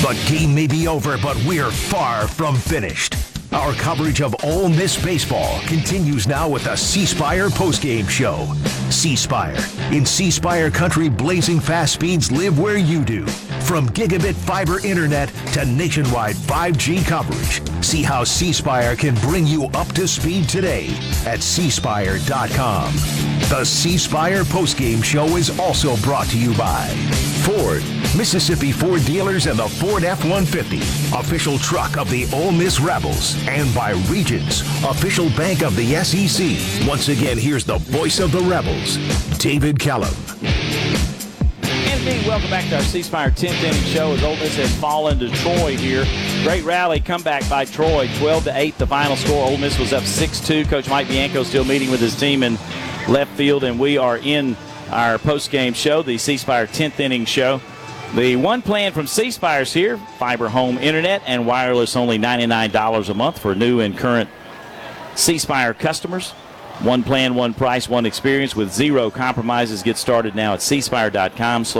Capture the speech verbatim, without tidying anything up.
The game may be over, but we're far from finished. Our coverage of Ole Miss baseball continues now with the C Spire postgame show. C Spire. In C Spire country, blazing fast speeds live where you do. From gigabit fiber internet to nationwide five G coverage. See how C Spire can bring you up to speed today at c spire dot com. The C Spire postgame show is also brought to you by Ford, Mississippi Ford dealers and the Ford F one fifty, official truck of the Ole Miss Rebels, and by Regions, official bank of the S E C. Once again, here's the voice of the Rebels, David Kellum. Indeed, welcome back to our C Spire tenth inning show as Ole Miss has fallen to Troy here. Great rally comeback by Troy, twelve to eight the final score. Ole Miss was up six two. Coach Mike Bianco still meeting with his team in left field, and we are in our post-game show, the C Spire tenth inning show. The one plan from C Spire's here, fiber home internet and wireless, only ninety-nine dollars a month for new and current C Spire customers. One plan, one price, one experience with zero compromises. Get started now at c spire dot com.